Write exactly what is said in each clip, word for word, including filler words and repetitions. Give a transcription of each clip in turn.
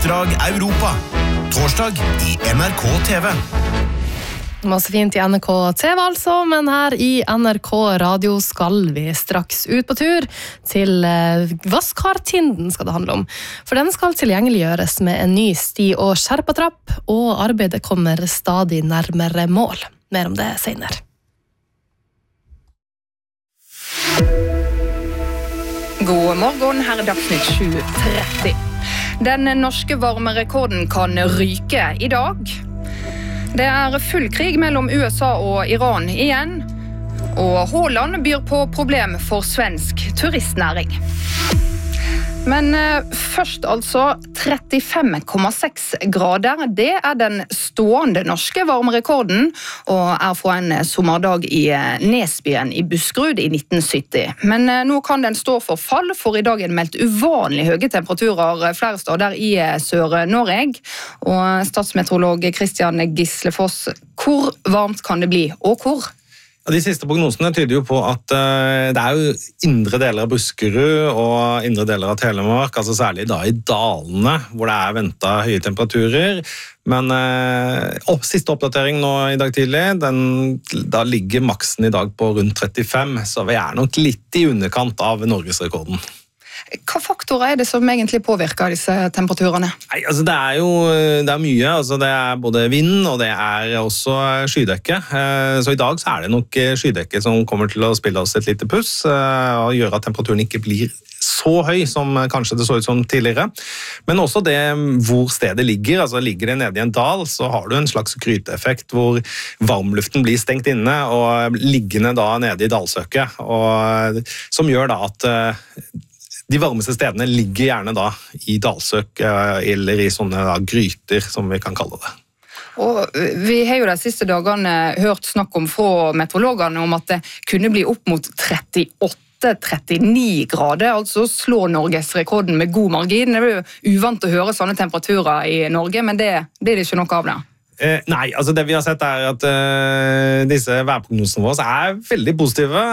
Drag Europa. Torsdag i N R K T V. Masse fint i N R K T V altså, men her i N R K Radio skal vi straks ut på tur til Vasskartinden skal det handle om. For den skal tilgjengeliggjøres med en ny sti- og skjerpatrapp, og arbeidet kommer stadig nærmere mål. Mer om det senere. God morgen, her er Dagsnytt sju tretti. Den norske varmerekorden kan ryke i dag. Det er full krig mellom U S A og Iran igjen, og Haaland byr på problem for svensk turistnæring. Men først altså trettifem komma seks grader, det er den stående norske varmerekorden, og er fra en sommerdag i Nesbyen i Buskerud i nitten sytti. Men nå kan den stå for fall, for i dag er det meldt uvanlig høye temperaturer flere steder i Sør-Norge. Og statsmeteorolog Christian Gislefoss, hvor varmt kan det bli, og hvor? De siste prognosene tyder jo på at uh, det er jo indre deler av Buskerud og indre deler av Telemark, altså særlig da i dalene, hvor det er ventet høye temperaturer. Men uh, opp, siste oppdatering nå i dag tidlig, den, da ligger maksen i dag på rundt trettifem, så vi er nok litt i underkant av Norgesrekorden. Hva faktorer er det som egentlig påvirker disse temperaturene? Nei, altså det er jo det er mye. Altså det er både vind, og det er også skydekke. Så i dag så er det nok skydekke som kommer til å spille oss et lite puss, og gjøre at temperaturen ikke blir så høy som kanskje det så ut som tidligere. Men også det hvor stedet ligger. Altså ligger det nede i en dal, så har du en slags gryteeffekt hvor varmluften blir stengt inne, og liggende da nede i dalsøket, og, som gjør da at de varmeste stedene ligger gjerne da i dalsøk eller i sånne da, gryter, som vi kan kalle det. Og vi har jo de siste dagene hørt snakk om fra meteorologene om at det kunne bli opp mot trettiåtte til trettini grader, altså slå Norges rekorden med god margin. Det er jo uvant å høre sånne temperaturer i Norge, men det, det er det ikke noe av det. Eh, nei, altså det vi har sett er at uh, disse værprognosene våre er veldig positive,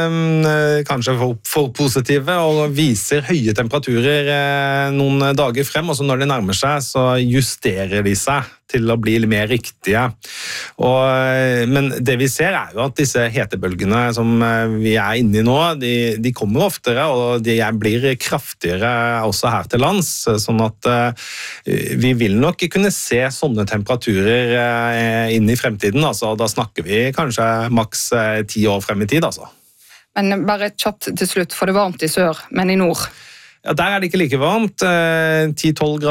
uh, kanskje for, for positive, og viser høye temperaturer uh, noen dager frem, og så når det nærmer seg, så justerer de seg til å bli mer riktige. Og, uh, men det vi ser er jo at disse hetebølgene som uh, vi er inne i nå, de, de kommer oftere, og de blir kraftigere også her til lands, sånn at uh, vi vil nok kunne se sånne temperaturer inn i fremtiden, altså da snakker vi kanskje maks ti år frem i tid, altså. Men bare kjapt til slutt, for det er varmt i sør, men i nord? Ja, der er det ikke like varmt, ti til tolv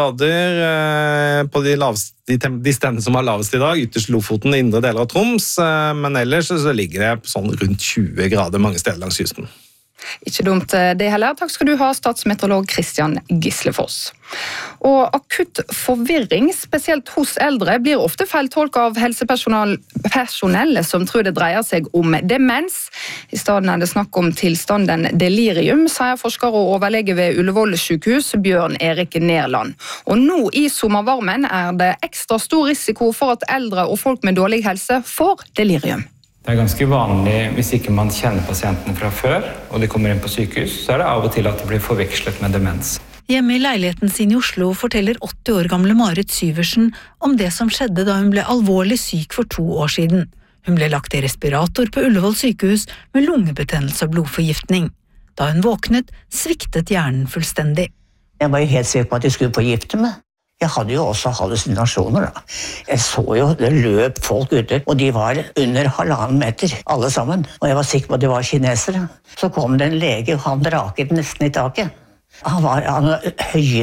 grader på de, laveste, de, de stedene som har lavest i dag, ytterst Lofoten, indre deler av Troms, men ellers så ligger det sånn rundt tjue grader mange steder langs kysten. Ikke dumt det heller. Takk skal du ha, statsmeteorolog Christian Gislefoss. Og akutt forvirring, spesielt hos eldre, blir ofte feiltolket av helsepersonell som tror det dreier seg om demens. I stedet er det snakk om tilstanden delirium, sier forsker og overlege ved Ullevål sykehus, Bjørn Erik Nerland. Og nå i sommervarmen er det ekstra stor risiko for at eldre og folk med dårlig helse får delirium. Det er ganske vanlig hvis ikke man kjenner pasientene fra før, og de kommer inn på sykehus, så er det av og til at det blir forvekslet med demens. Hjemme i leiligheten sin i Oslo forteller åtti år gamle Marit Syversen om det som skjedde da hun ble alvorlig syk for to år siden. Hun ble lagt i respirator på Ullevål sykehus med lungebetennelse og blodforgiftning. Da hun våknet, sviktet hjernen fullstendig. Jeg var jo helt sikker på at de skulle forgifte meg. Jeg hadde jo også hallusinasjoner da. Jeg så jo, det løp folk ute, og de var under halvannen meter, alle sammen. Og jeg var sikker på at de var kinesere. Så kom det en lege, og han draket nesten i taket. Han var, han var høye.